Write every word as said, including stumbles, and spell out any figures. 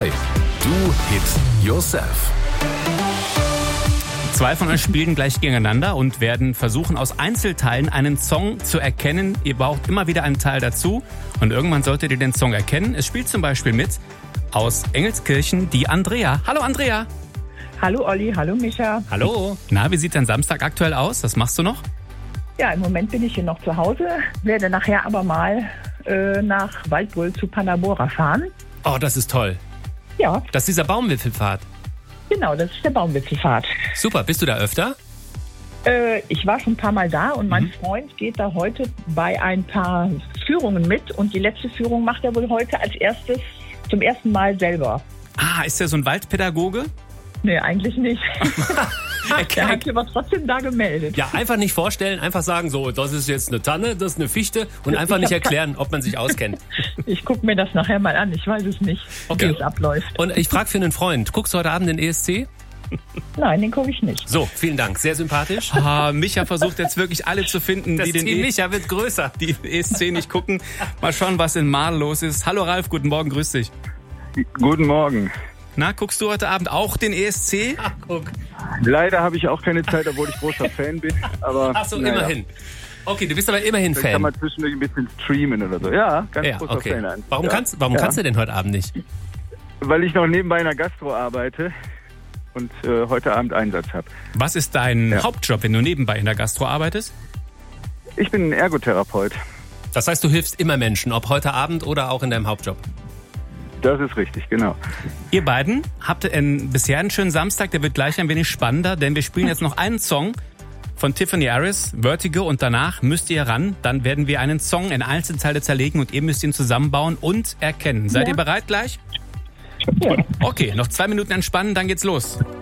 Do It Yourself. Zwei von euch spielen gleich gegeneinander und werden versuchen, aus Einzelteilen einen Song zu erkennen. Ihr braucht immer wieder einen Teil dazu und irgendwann solltet ihr den Song erkennen. Es spielt zum Beispiel mit aus Engelskirchen die Andrea. Hallo Andrea. Hallo Olli, hallo Micha. Hallo. Na, wie sieht dein Samstag aktuell aus? Was machst du noch? Ja, im Moment bin ich hier noch zu Hause, werde nachher aber mal äh, nach Waldbröl zu Panabora fahren. Oh, das ist toll. Ja. Das ist dieser Baumwipfelpfad. Genau, das ist der Baumwipfelpfad. Super, bist du da öfter? Äh, ich war schon ein paar Mal da und mein mhm. Freund geht da heute bei ein paar Führungen mit und die letzte Führung macht er wohl heute als erstes zum ersten Mal selber. Ah, ist der so ein Waldpädagoge? Nee, eigentlich nicht. Er hat sich aber trotzdem da gemeldet. Ja, einfach nicht vorstellen, einfach sagen, so, das ist jetzt eine Tanne, das ist eine Fichte und einfach nicht erklären, ob man sich auskennt. Ich gucke mir das nachher mal an, ich weiß es nicht, okay. wie es abläuft. Und ich frage für einen Freund, guckst du heute Abend den E S C? Nein, den gucke ich nicht. So, vielen Dank, sehr sympathisch. Ah, Micha versucht jetzt wirklich alle zu finden, das die den Team e- Micha wird größer. die E S C nicht gucken. Mal schauen, was in Marl los ist. Hallo Ralf, guten Morgen, grüß dich. Guten Morgen. Na, guckst du heute Abend auch den E S C? Ach, guck. Leider habe ich auch keine Zeit, obwohl ich großer Fan bin. Aber, Ach so, naja. immerhin. Okay, du bist aber immerhin Vielleicht Fan. kann man zwischendurch ein bisschen streamen oder so. Ja, ganz Ja, großer okay. Fan. Warum, ja. kannst, warum ja. kannst du denn heute Abend nicht? Weil ich noch nebenbei in der Gastro arbeite und äh, heute Abend Einsatz habe. Was ist dein Ja. Hauptjob, wenn du nebenbei in der Gastro arbeitest? Ich bin ein Ergotherapeut. Das heißt, du hilfst immer Menschen, ob heute Abend oder auch in deinem Hauptjob. Das ist richtig, genau. Ihr beiden habt ein, bisher einen schönen Samstag, der wird gleich ein wenig spannender, denn wir spielen jetzt noch einen Song von Tiffany Harris, Vertigo, und danach müsst ihr ran. Dann werden wir einen Song in Einzelteile zerlegen und ihr müsst ihn zusammenbauen und erkennen. Seid Ja. ihr bereit gleich? Ja. Okay, noch zwei Minuten entspannen, dann geht's los.